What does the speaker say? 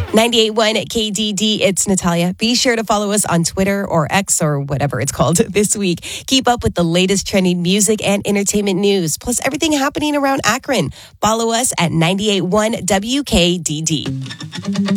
98.1 KDD, it's Natalia. Be sure to follow us on Twitter or X or whatever it's called this week. Keep up with the latest trending music and entertainment news, plus everything happening around Akron. Follow us at 98.1 WKDD.